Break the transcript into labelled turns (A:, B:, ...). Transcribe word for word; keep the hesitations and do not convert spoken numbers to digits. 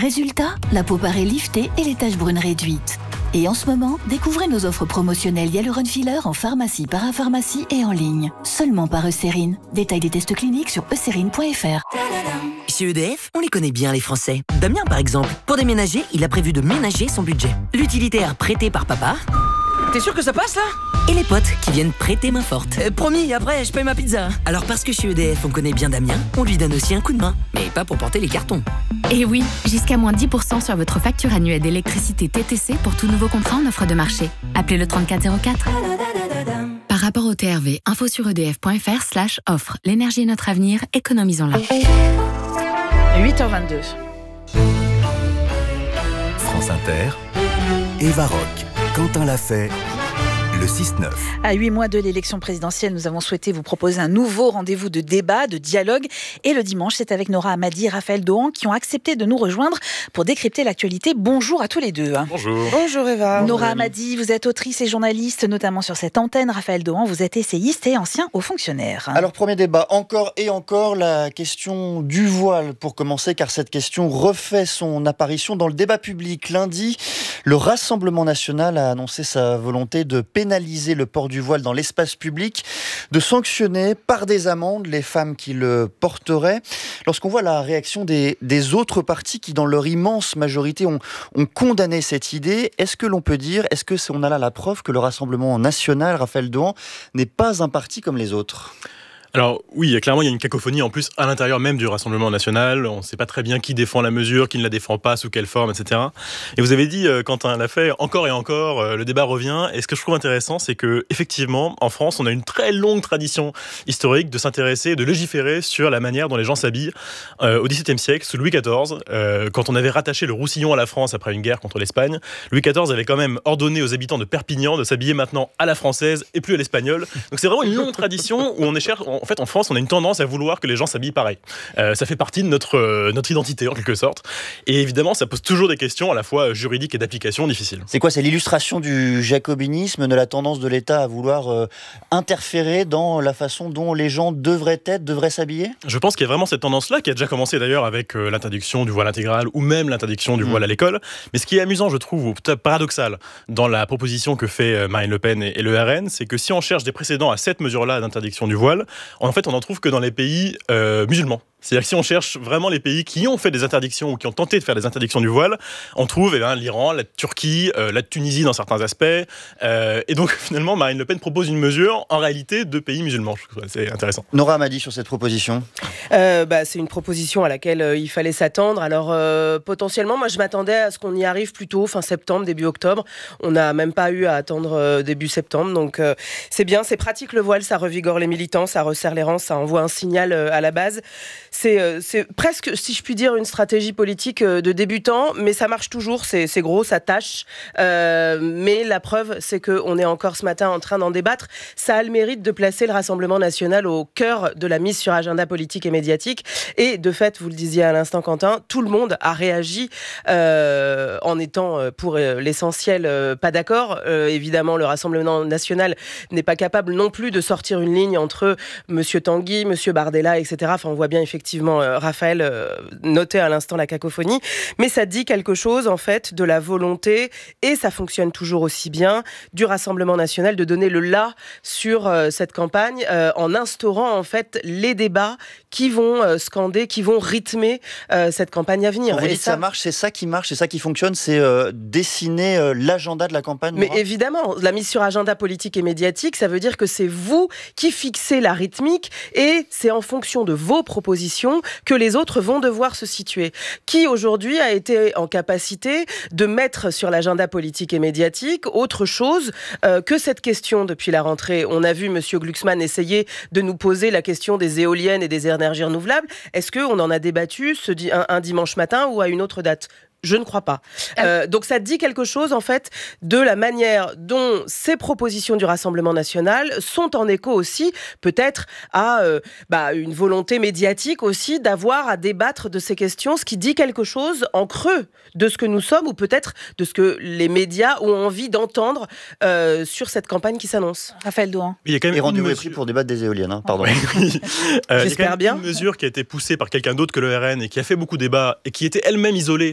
A: Résultat, la peau paraît liftée et les taches brunes réduites. Et en ce moment, découvrez nos offres promotionnelles Hyaluron Filler en pharmacie, parapharmacie et en ligne. Seulement par Eucérine. Détail des tests cliniques sur eucérine point f r.
B: Chez E D F, on les connaît bien les Français. Damien par exemple, pour déménager, il a prévu de ménager son budget. L'utilitaire prêté par papa.
C: T'es sûr que ça passe là ?
B: Et les potes qui viennent prêter main forte. Euh, promis, après je paye ma pizza. Alors parce que chez E D F on connaît bien Damien, on lui donne aussi un coup de main. Mais pas pour porter les cartons.
D: Et oui, jusqu'à moins dix pour cent sur votre facture annuelle d'électricité T T C pour tout nouveau contrat en offre de marché. Appelez le trente-quatre zéro quatre. Par rapport au T R V, info sur edf point f r slash offre. L'énergie est notre avenir, économisons-la.
E: huit heures vingt-deux.
F: France Inter, Eva Rock, Quentin Lafay, le six neuf.
E: À huit mois de l'élection présidentielle, nous avons souhaité vous proposer un nouveau rendez-vous de débat, de dialogue. Et le dimanche, c'est avec Nora Hamady et Raphaël Dohan qui ont accepté de nous rejoindre pour décrypter l'actualité. Bonjour à tous les deux.
G: Bonjour.
E: Bonjour Eva.
G: Bonjour
E: Nora
G: Amy.
E: Hamady, vous êtes autrice et journaliste, notamment sur cette antenne. Raphaël Dohan, vous êtes essayiste et ancien haut fonctionnaire.
H: Alors, premier débat, encore et encore, la question du voile pour commencer, car cette question refait son apparition dans le débat public. Lundi, le Rassemblement national a annoncé sa volonté de pénaliser le port du voile dans l'espace public, de sanctionner par des amendes les femmes qui le porteraient. Lorsqu'on voit la réaction des, des autres partis qui, dans leur immense majorité, ont, ont condamné cette idée, est-ce que l'on peut dire, est-ce que c'est, on a là la preuve que le Rassemblement national, Raphaël Dohan, n'est pas un parti comme les autres ?
G: Alors oui, clairement, il y a une cacophonie en plus à l'intérieur même du Rassemblement national. On ne sait pas très bien qui défend la mesure, qui ne la défend pas, sous quelle forme, et cetera. Et vous avez dit, euh, Quentin Lafay, encore et encore, euh, le débat revient. Et ce que je trouve intéressant, c'est que effectivement, en France, on a une très longue tradition historique de s'intéresser, de légiférer sur la manière dont les gens s'habillent. Euh, au dix-septième siècle, sous Louis quatorze, euh, quand on avait rattaché le Roussillon à la France après une guerre contre l'Espagne, Louis quatorze avait quand même ordonné aux habitants de Perpignan de s'habiller maintenant à la française et plus à l'espagnole. Donc c'est vraiment une longue tradition où on est cher. En fait, en France, on a une tendance à vouloir que les gens s'habillent pareil. Euh, ça fait partie de notre, euh, notre identité, en quelque sorte. Et évidemment, ça pose toujours des questions à la fois juridiques et d'application difficiles.
H: C'est quoi ? C'est l'illustration du jacobinisme, de la tendance de l'État à vouloir euh, interférer dans la façon dont les gens devraient être, devraient s'habiller ?
G: Je pense qu'il y a vraiment cette tendance-là, qui a déjà commencé d'ailleurs avec euh, l'interdiction du voile intégral ou même l'interdiction du mmh. voile à l'école. Mais ce qui est amusant, je trouve, ou peut-être paradoxal, dans la proposition que fait euh, Marine Le Pen et, et le R N, c'est que si on cherche des précédents à cette mesure-là d'interdiction du voile, en fait, on en trouve que dans les pays euh, musulmans. C'est-à-dire que si on cherche vraiment les pays qui ont fait des interdictions ou qui ont tenté de faire des interdictions du voile, on trouve eh bien, l'Iran, la Turquie, euh, la Tunisie dans certains aspects. Euh, et donc finalement, Marine Le Pen propose une mesure en réalité de pays musulmans. Je trouve c'est intéressant.
H: Nora Hamady sur cette proposition.
C: Euh, bah, c'est une proposition à laquelle euh, il fallait s'attendre. Alors euh, potentiellement, moi je m'attendais à ce qu'on y arrive plus tôt, fin septembre, début octobre. On n'a même pas eu à attendre euh, début septembre. Donc euh, c'est bien, c'est pratique le voile, ça revigore les militants, ça resserre les rangs, ça envoie un signal euh, à la base. C'est, euh, c'est presque, si je puis dire, une stratégie politique euh, de débutant, mais ça marche toujours, c'est, c'est gros, ça tâche. Euh, mais la preuve, c'est qu'on est encore ce matin en train d'en débattre. Ça a le mérite de placer le Rassemblement national au cœur de la mise sur agenda politique et médiatique. Et de fait, vous le disiez à l'instant, Quentin, tout le monde a réagi euh, en étant, pour euh, l'essentiel, euh, pas d'accord. Euh, évidemment, le Rassemblement national n'est pas capable non plus de sortir une ligne entre Monsieur Tanguy, Monsieur Bardella, et cetera. Enfin, on voit bien effectivement euh, Raphaël euh, notait à l'instant la cacophonie, mais ça dit quelque chose en fait de la volonté, et ça fonctionne toujours aussi bien, du Rassemblement national de donner le là sur euh, cette campagne euh, en instaurant en fait les débats qui vont euh, scander, qui vont rythmer euh, cette campagne à venir.
H: Quand vous
C: et
H: dites
C: ça,
H: ça marche, c'est ça qui marche, c'est ça qui fonctionne, c'est euh, dessiner euh, l'agenda de la campagne.
C: Mais
H: Nora ?
C: évidemment, la mise sur agenda politique et médiatique, ça veut dire que c'est vous qui fixez la rythmique et c'est en fonction de vos propositions que les autres vont devoir se situer. Qui aujourd'hui a été en capacité de mettre sur l'agenda politique et médiatique autre chose euh, que cette question depuis la rentrée ? On a vu M. Glucksmann essayer de nous poser la question des éoliennes et des énergies renouvelables. Est-ce qu'on en a débattu ce di- un, un dimanche matin ou à une autre date ? Je ne crois pas. Euh, donc ça dit quelque chose en fait de la manière dont ces propositions du Rassemblement national sont en écho aussi peut-être à euh, bah, une volonté médiatique aussi d'avoir à débattre de ces questions, ce qui dit quelque chose en creux de ce que nous sommes ou peut-être de ce que les médias ont envie d'entendre euh, sur cette campagne qui s'annonce.
E: Raphaël Dohan.
G: Il y a quand même
H: Et rendez-vous
G: une
H: est pris
G: mesure...
H: pour débattre des éoliennes, hein, pardon.
G: Oui. euh, il y a
C: J'espère
G: quand même
C: bien.
G: une mesure qui a été poussée par quelqu'un d'autre que le R N et qui a fait beaucoup débat et qui était elle-même isolée